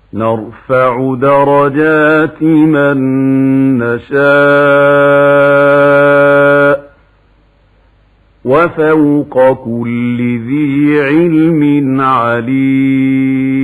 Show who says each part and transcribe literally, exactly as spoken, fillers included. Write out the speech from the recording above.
Speaker 1: نرفع درجات من نشاء وفوق كل ذي علم عليم.